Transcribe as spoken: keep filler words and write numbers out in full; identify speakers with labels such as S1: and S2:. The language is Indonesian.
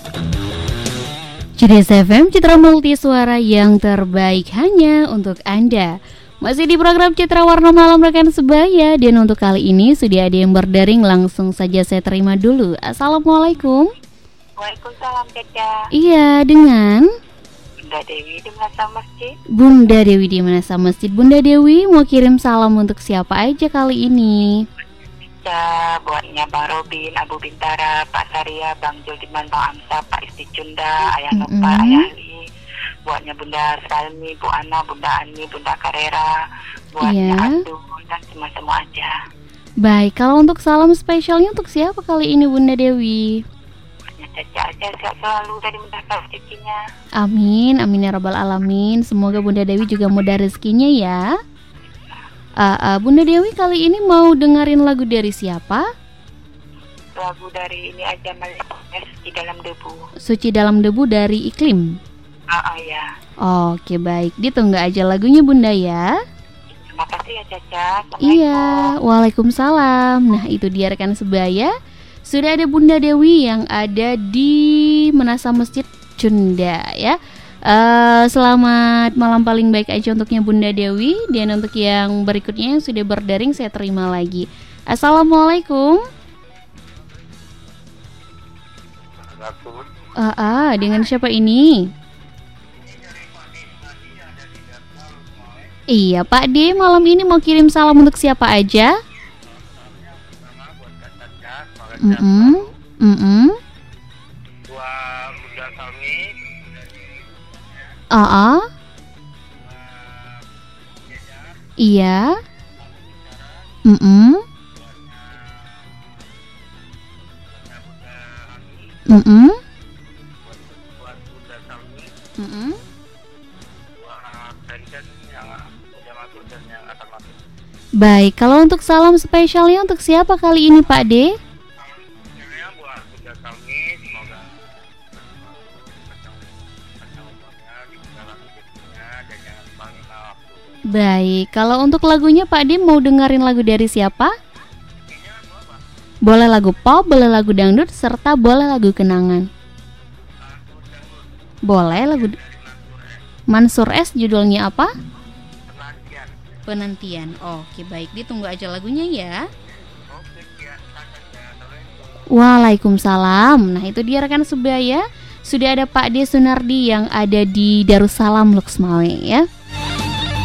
S1: C D S F M, Citra Multi Suara yang terbaik hanya untuk Anda. Masih di program Citra Warna Malam rekan sebaya. Dan untuk kali ini sudah ada yang berdaring. Langsung saja saya terima dulu. Assalamualaikum.
S2: Waalaikumsalam Caca.
S1: Iya, dengan
S2: Bunda Dewi di Menasa Masjid.
S1: Bunda Dewi di Menasa Masjid. Bunda Dewi mau kirim salam untuk siapa aja kali ini?
S2: Ya, buatnya Bang Robin, Abu Bintara, Pak Saria, Bang Juldiman, Bang Amsa, Pak Isti Cunda, Ayah Nopal,
S1: Mm-mm.
S2: Ayah Ali. Buatnya Bunda Salmi, Bu Ana, Bunda Ani, Bunda Karera. Buatnya
S1: Iya.
S2: Adu dan semua-semua aja.
S1: Baik, kalau untuk salam spesialnya untuk siapa kali ini Bunda Dewi?
S2: Buatnya Caca aja, sehat selalu dari mendapatkan rezekinya.
S1: Amin, amin ya rabbal alamin. Semoga Bunda Dewi juga mudah rezekinya ya. Uh, uh, Bunda Dewi kali ini mau dengerin lagu dari siapa?
S2: Lagu dari ini aja Malaysia di dalam debu.
S1: Suci Dalam Debu dari Iklim.
S2: Ah, ah ya.
S1: Oke baik, ditunggu aja lagunya Bunda ya.
S2: Terima kasih ya Caca.
S1: Iya, waalaikumsalam. Nah itu dia rekan sebaya. Sudah ada Bunda Dewi yang ada di Menasa Masjid Cunda ya. Uh, selamat malam paling baik aja untuknya Bunda Dewi. Dan untuk yang berikutnya yang sudah berdaring saya terima lagi. Assalamualaikum. Ah, ah, dengan siapa ini? Iya Pak D, malam ini mau kirim salam untuk siapa aja? Mm-mm, mm-mm.
S3: Buat Bunda Salmi,
S1: Ah, ah. Iya. Mm-mm. Mm-mm.
S3: buat Bunda Salmi,
S1: Mm-mm.
S3: buat Brandon yang udah masuk dan yang akan masuk.
S1: Baik, kalau untuk salam spesialnya untuk siapa kali ini Pak D?
S3: Ini buat Bunda Salmi, semoga kacau umurnya, dibukakan rezekinya, dan jangan lupa lima waktu.
S1: Baik, kalau untuk lagunya Pak D mau dengerin lagu dari siapa?
S3: Ini lagu apa?
S1: Boleh lagu pop, boleh lagu dangdut, serta boleh lagu kenangan. Boleh lagu Mansur S, judulnya apa?
S3: Penantian.
S1: Penantian. Oke baik, ditunggu aja lagunya ya.
S3: Oke, sekian. Assalamualaikum.
S1: Waalaikumsalam. Nah itu dia rekan sebaya. Sudah ada Pak D Sunardi yang ada di Darussalam Luxmawe ya.